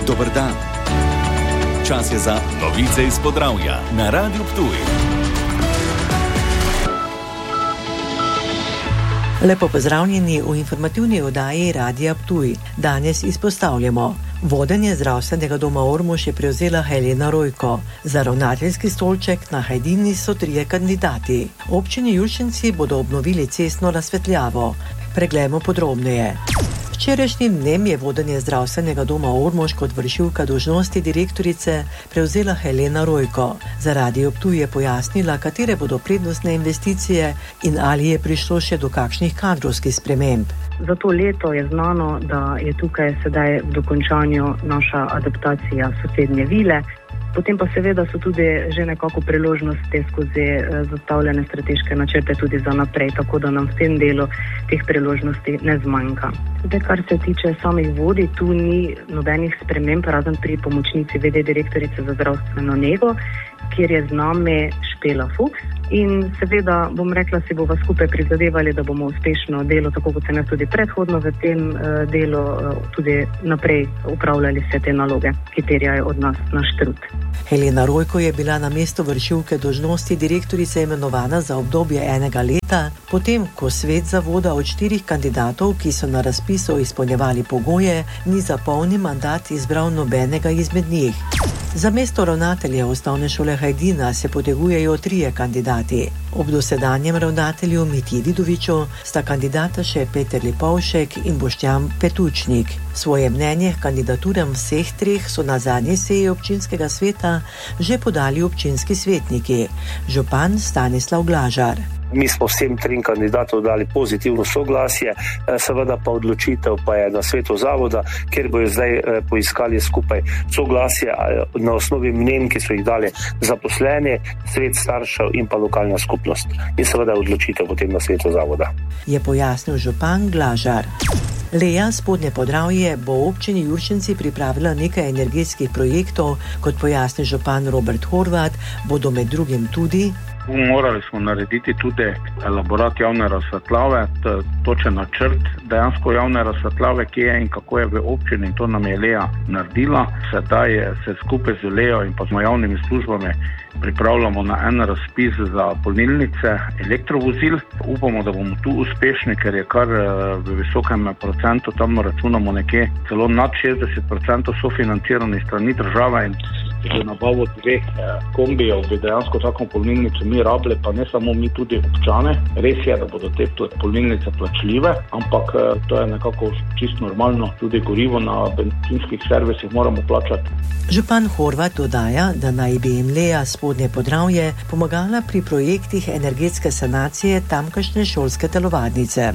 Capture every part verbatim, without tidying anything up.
Dober dan. Čas je za novice iz Podravja na Radiu Ptuj. Lepo pozdravljeni v informativni oddaji Radia Ptuj. Danes izpostavljamo: vodenje zdravstvenega doma Ormož je prevzela Helena Rojko. Za ravnateljski stolček na Hajdini so trije kandidati. Občini Julšenci bodo obnovili cestno razsvetljavo. Preglejmo podrobneje. Včerajšnjim dnem je vodenje zdravstvenega doma Ormož kot vršilka dolžnosti direktorice prevzela Helena Rojko. Za Radio Ptuj je pojasnila, katere bodo prednostne investicije in ali je prišlo še do kakšnih kadrovskih sprememb. Za to leto je znano, da je tukaj sedaj v dokončanju naša adaptacija sosednje vile. Potem pa seveda so tudi že nekako priložnosti skozi zastavljene strateške načrte tudi za naprej, tako da nam v tem delu teh priložnosti ne zmanjka. Zdaj, kar se tiče samih vodij, tu ni nobenih sprememb, razen pri pomočnici v. d. direktorice za zdravstveno nego, kjer je z nami Špela Fuchs. In seveda, bom rekla, si bova skupaj prizadevali, da bomo uspešno delo, tako kot se nas tudi predhodno v tem uh, delu, uh, tudi naprej upravljali vse te naloge, ki terjajo od nas naš trud. Helena Rojko je bila na mesto vršilke dolžnosti direktorice imenovana za obdobje enega leta, potem ko svet zavoda od štirih kandidatov, ki so na razpisu izpolnjevali pogoje, ni za polni mandat izbral nobenega izmed njih. Za mesto ravnatelja osnovne šole Hajdina se potegujejo trije kandidati. Ob dosedanjem ravnatelju Mitji Vidoviču sta kandidata še Peter Lipovšek in Boštjan Petučnik. Svoje mnenje k kandidaturam vseh treh so na zadnji seji občinskega sveta že podali občinski svetniki. Župan Stanislav Glažar. Mi smo vsem trim kandidatov dali pozitivno soglasje, seveda pa odločitev pa je na svetu zavoda, kjer bojo zdaj poiskali skupaj soglasje na osnovi mnenj, ki so jih dali zaposleni, svet staršev in pa lokalna skupnost. In seveda odločitev potem na svetu zavoda. Je pojasnil župan Glažar. Lea Spodnje Podravje bo občini Julšenci pripravila nekaj energetskih projektov, kot pojasni župan Robert Horvat, bodo med drugim tudi: morali smo narediti tudi elaborat javne razsvetljave, točen načrt dejansko javne razsvetljave, ki je in kako je v občini, in to nam je Lea naredila. Sedaj se skupaj z Leo in pa z javnimi službami pripravljamo na en razpis za polnilnice elektrovozil. Upamo, da bomo tu uspešni, ker je kar v visokem procentu, tam računamo nekje celo nad šestdeset procentov sofinancirani strani države, in za nabavo dveh kombijev bi dejansko tako polnilnico mi rabili, pa ne samo mi, tudi občane. Res je, da bodo te polnilnice plačljive, ampak to je nekako čisto normalno, tudi gorivo na bencinskih servisih moramo plačati. Župan Horvat dodaja, da naj bi jim Lea Spodnje Podravje pomagala pri projektih energetske sanacije tamkajšnje šolske telovadnice.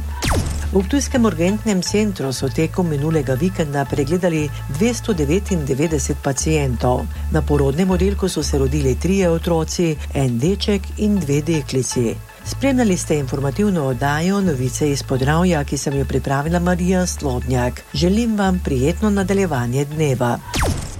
V ptujskem urgentnem centru so tekom minulega vikenda pregledali dvesto devetindevetdeset pacientov. Na porodnem oddelku so se rodili trije otroci, en deček in dve deklici. Spremljali ste informativno oddajo Novice iz Podravja, ki sem jo pripravila Marija Slodnjak. Želim vam prijetno nadaljevanje dneva.